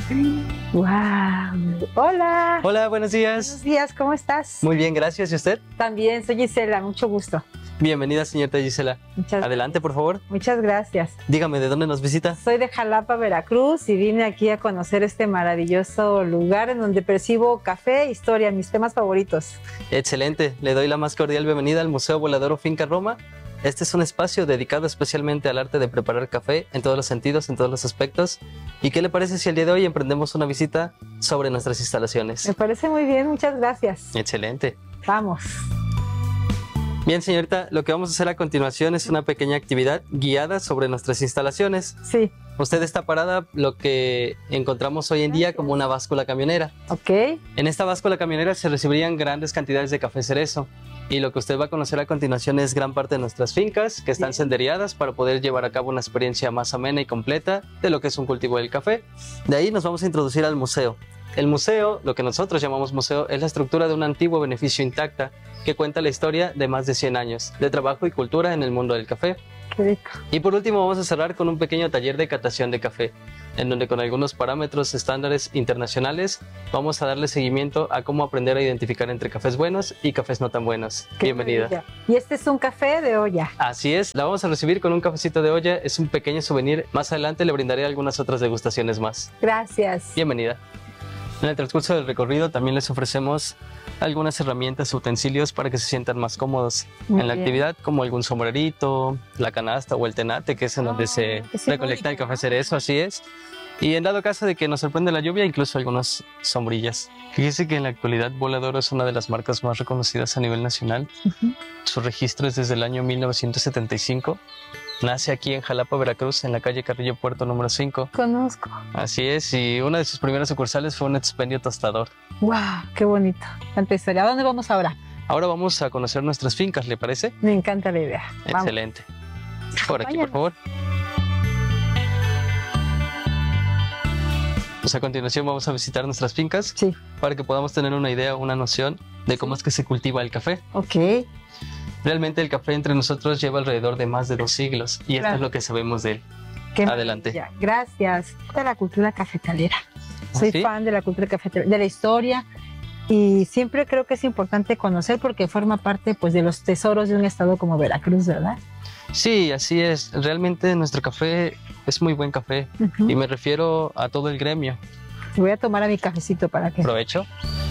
Wow. Hola. Hola, buenos días. Buenos días, ¿cómo estás? Muy bien, gracias. ¿Y usted? También soy Gisela, mucho gusto. Bienvenida, señorita Gisela. Adelante, por favor. Muchas gracias. Dígame, ¿de dónde nos visita? Soy de Jalapa, Veracruz, y vine aquí a conocer este maravilloso lugar en donde percibo café e historia, mis temas favoritos. Excelente. Le doy la más cordial bienvenida al Museo Voladero Finca Roma. Este es un espacio dedicado especialmente al arte de preparar café en todos los sentidos, en todos los aspectos. ¿Y qué le parece si el día de hoy emprendemos una visita sobre nuestras instalaciones? Me parece muy bien, muchas gracias. Excelente. Vamos. Bien, señorita, lo que vamos a hacer a continuación es una pequeña actividad guiada sobre nuestras instalaciones. Sí. Usted está parada lo que encontramos hoy en día como una báscula camionera. Ok. En esta báscula camionera se recibirían grandes cantidades de café cerezo. Y lo que usted va a conocer a continuación es gran parte de nuestras fincas que están sendereadas para poder llevar a cabo una experiencia más amena y completa de lo que es un cultivo del café. De ahí nos vamos a introducir al museo. El museo, lo que nosotros llamamos museo, es la estructura de un antiguo beneficio intacta que cuenta la historia de más de 100 años de trabajo y cultura en el mundo del café. Qué rico. Y por último vamos a cerrar con un pequeño taller de catación de café, en donde con algunos parámetros estándares internacionales vamos a darle seguimiento a cómo aprender a identificar entre cafés buenos y cafés no tan buenos. Bienvenida. Maravilla. Y este es un café de olla. Así es, la vamos a recibir con un cafecito de olla, es un pequeño souvenir. Más adelante le brindaré algunas otras degustaciones más. Gracias. Bienvenida. En el transcurso del recorrido también les ofrecemos algunas herramientas, utensilios para que se sientan más cómodos en la actividad, como algún sombrerito, la canasta o el tenate, que es en donde se recolecta el café cerezo, así es. Y en dado caso de que nos sorprende la lluvia, incluso algunas sombrillas. Fíjese que en la actualidad Voladero es una de las marcas más reconocidas a nivel nacional. Su registro es desde el año 1975. Nace aquí en Jalapa, Veracruz, en la calle Carrillo Puerto número 5. Conozco. Así es, y una de sus primeras sucursales fue un expendio tostador. ¡Wow! ¡Qué bonito! Tanta historia. ¿A dónde vamos ahora? Ahora vamos a conocer nuestras fincas, ¿le parece? Me encanta la idea. Excelente. Por aquí, por favor. Pues a continuación vamos a visitar nuestras fincas. Sí. Para que podamos tener una idea, una noción de cómo es que se cultiva el café. Ok. Realmente el café entre nosotros lleva alrededor de más de 2 siglos y esto es lo que sabemos de él. Adelante. Maravilla. Gracias. De la cultura cafetalera. Soy ¿Sí? fan de la cultura cafetalera, de la historia, y siempre creo que es importante conocer porque forma parte, pues, de los tesoros de un estado como Veracruz, ¿verdad? Sí, así es. Realmente nuestro café es muy buen café y me refiero a todo el gremio. Voy a tomar a mi cafecito para que... Provecho.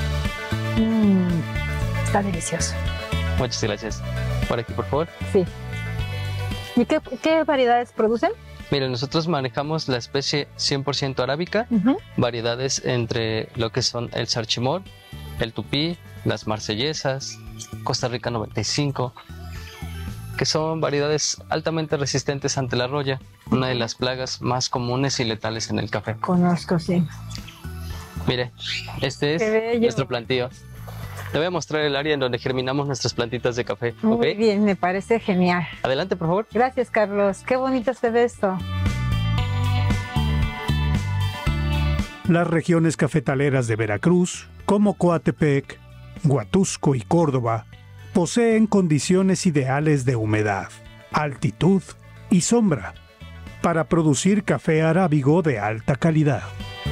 Está delicioso. Muchas gracias. Por aquí, por favor. Sí. ¿Y qué variedades producen? Miren, nosotros manejamos la especie 100% arábica, variedades entre lo que son el Sarchimor, el Tupí, las Marsellesas, Costa Rica 95, que son variedades altamente resistentes ante la roya, una de las plagas más comunes y letales en el café. Conozco, sí. Mire, este es nuestro plantío. Le voy a mostrar el área en donde germinamos nuestras plantitas de café. Muy bien, me parece genial. Adelante, por favor. Gracias, Carlos. Qué bonito se ve esto. Las regiones cafetaleras de Veracruz, como Coatepec, Huatusco y Córdoba, poseen condiciones ideales de humedad, altitud y sombra para producir café arábigo de alta calidad.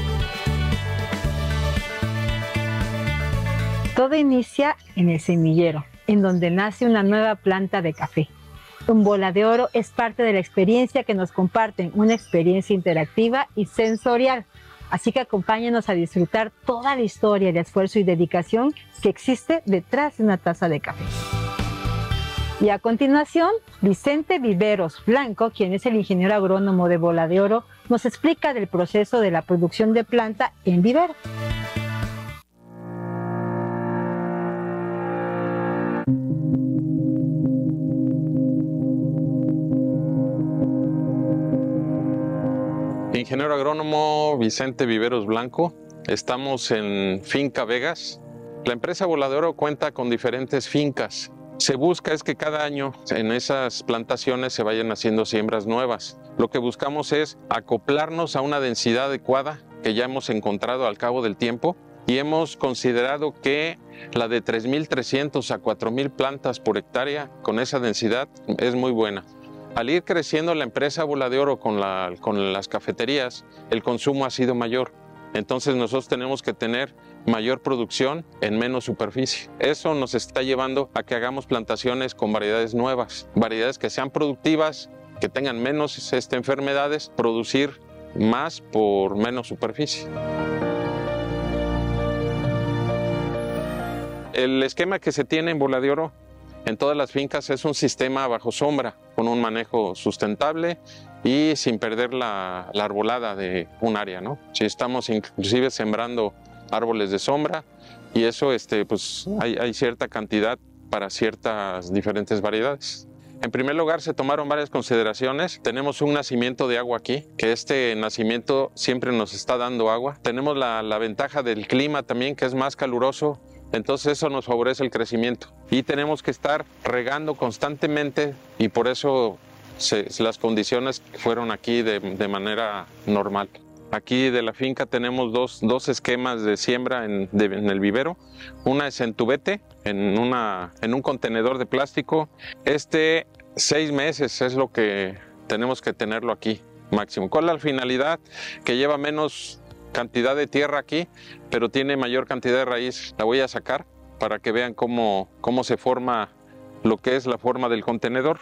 Todo inicia en el semillero, en donde nace una nueva planta de café. Un bola de oro es parte de la experiencia que nos comparten, una experiencia interactiva y sensorial. Así que acompáñanos a disfrutar toda la historia de esfuerzo y dedicación que existe detrás de una taza de café. Y a continuación, Vicente Viveros Blanco, quien es el ingeniero agrónomo de Bola de Oro, nos explica del proceso de la producción de planta en vivero. Ingeniero agrónomo Vicente Viveros Blanco. Estamos en Finca Vegas. La empresa Bola de Oro cuenta con diferentes fincas. Se busca es que cada año en esas plantaciones se vayan haciendo siembras nuevas. Lo que buscamos es acoplarnos a una densidad adecuada que ya hemos encontrado al cabo del tiempo y hemos considerado que la de 3.300 a 4.000 plantas por hectárea con esa densidad es muy buena. Al ir creciendo la empresa Bola de Oro con las cafeterías, el consumo ha sido mayor. Entonces nosotros tenemos que tener mayor producción en menos superficie. Eso nos está llevando a que hagamos plantaciones con variedades nuevas, variedades que sean productivas, que tengan menos enfermedades, producir más por menos superficie. El esquema que se tiene en Bola de Oro en todas las fincas es un sistema bajo sombra, con un manejo sustentable y sin perder la arbolada de un área, ¿no? Si estamos inclusive sembrando árboles de sombra y eso pues hay cierta cantidad para ciertas diferentes variedades. En primer lugar, se tomaron varias consideraciones. Tenemos un nacimiento de agua aquí, que este nacimiento siempre nos está dando agua. Tenemos la ventaja del clima también, que es más caluroso. Entonces eso nos favorece el crecimiento. Y tenemos que estar regando constantemente y por eso las condiciones fueron aquí de manera normal. Aquí de la finca tenemos dos esquemas de siembra en el vivero. Una es en tubete, en un contenedor de plástico. 6 meses es lo que tenemos que tenerlo aquí máximo. Con la finalidad que lleva menos cantidad de tierra aquí, pero tiene mayor cantidad de raíz. La voy a sacar para que vean cómo se forma lo que es la forma del contenedor.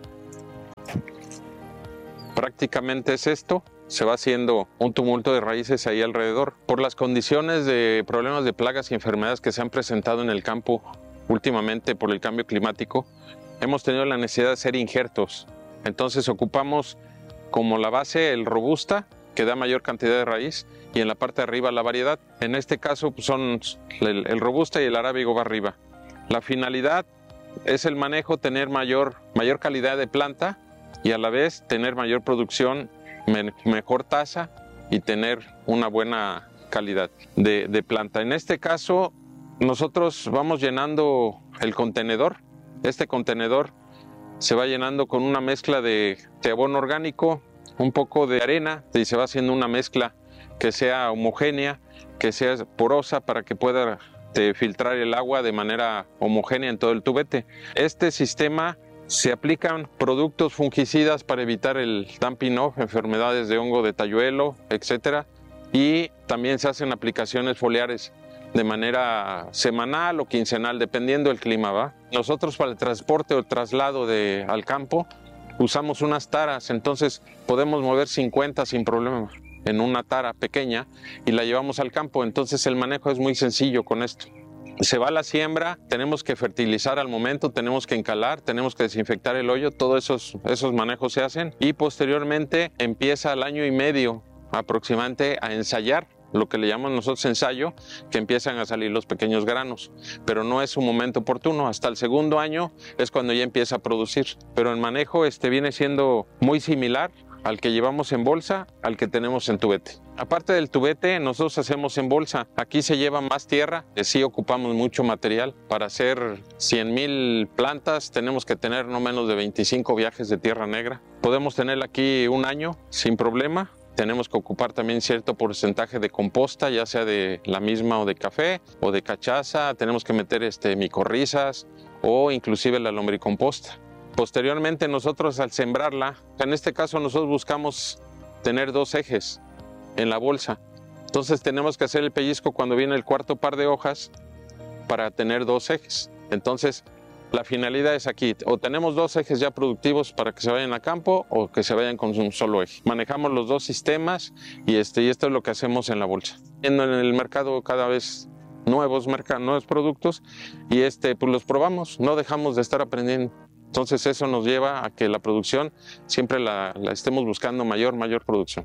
Prácticamente es esto. Se va haciendo un tumulto de raíces ahí alrededor. Por las condiciones de problemas de plagas y enfermedades que se han presentado en el campo últimamente por el cambio climático, hemos tenido la necesidad de hacer injertos. Entonces ocupamos como la base el robusta, que da mayor cantidad de raíz, y en la parte de arriba la variedad. En este caso pues son el robusta y el arábigo va arriba. La finalidad es el manejo, tener mayor calidad de planta y a la vez tener mayor producción, mejor tasa y tener una buena calidad de planta. En este caso nosotros vamos llenando el contenedor. Este contenedor se va llenando con una mezcla de abono orgánico, un poco de arena y se va haciendo una mezcla que sea homogénea, que sea porosa para que pueda filtrar el agua de manera homogénea en todo el tubete. Este sistema se aplican productos fungicidas para evitar el dumping off, enfermedades de hongo de talluelo, etc. Y también se hacen aplicaciones foliares de manera semanal o quincenal, dependiendo del clima, ¿va? Nosotros para el transporte o el traslado al campo usamos unas taras, entonces podemos mover 50 sin problema en una tara pequeña y la llevamos al campo, entonces el manejo es muy sencillo con esto. Se va a la siembra, tenemos que fertilizar al momento, tenemos que encalar, tenemos que desinfectar el hoyo, todos esos manejos se hacen y posteriormente empieza al año y medio aproximadamente a ensayar, lo que le llamamos nosotros ensayo, que empiezan a salir los pequeños granos, pero no es un momento oportuno, hasta el segundo año es cuando ya empieza a producir, pero el manejo viene siendo muy similar al que llevamos en bolsa, al que tenemos en tubete. Aparte del tubete, nosotros hacemos en bolsa. Aquí se lleva más tierra, sí ocupamos mucho material. Para hacer 100,000 plantas tenemos que tener no menos de 25 viajes de tierra negra. Podemos tenerla aquí un año sin problema. Tenemos que ocupar también cierto porcentaje de composta, ya sea de la misma o de café o de cachaza. Tenemos que meter micorrizas o inclusive la lombricomposta. Posteriormente nosotros al sembrarla, en este caso nosotros buscamos tener 2 ejes en la bolsa. Entonces tenemos que hacer el pellizco cuando viene el cuarto par de hojas para tener 2 ejes. Entonces la finalidad es aquí, o tenemos 2 ejes ya productivos para que se vayan a campo o que se vayan con un solo eje. Manejamos los 2 sistemas y esto es lo que hacemos en la bolsa. En el mercado cada vez nuevos productos y pues los probamos, no dejamos de estar aprendiendo. Entonces eso nos lleva a que la producción siempre la estemos buscando mayor producción.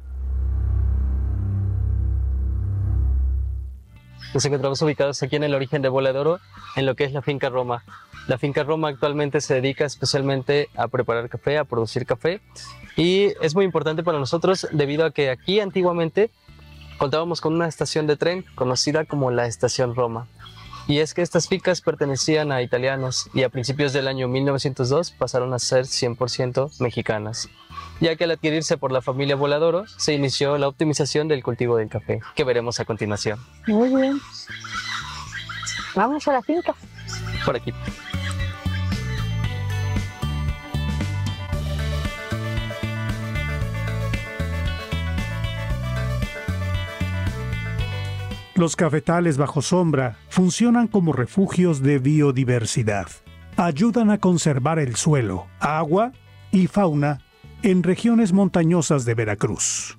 Nos encontramos ubicados aquí en el origen de Bola de Oro, en lo que es la finca Roma. La finca Roma actualmente se dedica especialmente a preparar café, a producir café, y es muy importante para nosotros debido a que aquí antiguamente contábamos con una estación de tren conocida como la Estación Roma. Y es que estas fincas pertenecían a italianos y a principios del año 1902 pasaron a ser 100% mexicanas, ya que al adquirirse por la familia Bola de Oro se inició la optimización del cultivo del café, que veremos a continuación. Muy bien. Vamos a la finca. Por aquí. Los cafetales bajo sombra funcionan como refugios de biodiversidad. Ayudan a conservar el suelo, agua y fauna en regiones montañosas de Veracruz.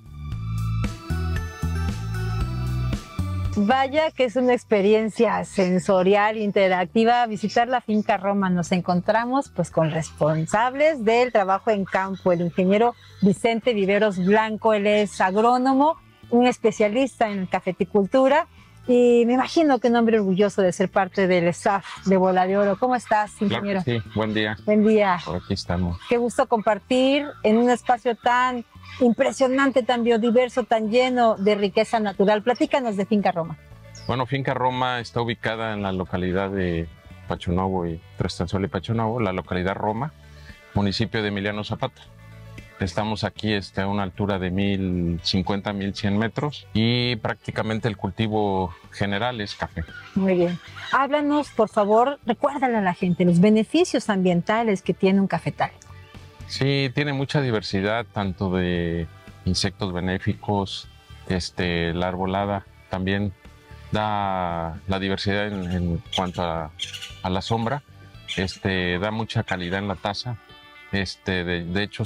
Vaya que es una experiencia sensorial, interactiva, visitar la Finca Roma. Nos encontramos pues con responsables del trabajo en campo, el ingeniero Vicente Viveros Blanco. Él es agrónomo, un especialista en cafeticultura y me imagino que un hombre orgulloso de ser parte del staff de Bola de Oro. ¿Cómo estás, ingeniero? Claro que sí, buen día. Buen día. Por aquí estamos. Qué gusto compartir en un espacio tan impresionante, tan biodiverso, tan lleno de riqueza natural. Platícanos de Finca Roma. Bueno, Finca Roma está ubicada en la localidad de Pachunovo y Trestanzuela y Pachunovo, la localidad Roma, municipio de Emiliano Zapata. Estamos aquí a una altura de 1050, 1100 metros y prácticamente el cultivo general es café. Muy bien. Háblanos, por favor, recuérdale a la gente los beneficios ambientales que tiene un cafetal. Sí, tiene mucha diversidad, tanto de insectos benéficos, la arbolada también da la diversidad en cuanto a la sombra, da mucha calidad en la taza. De hecho,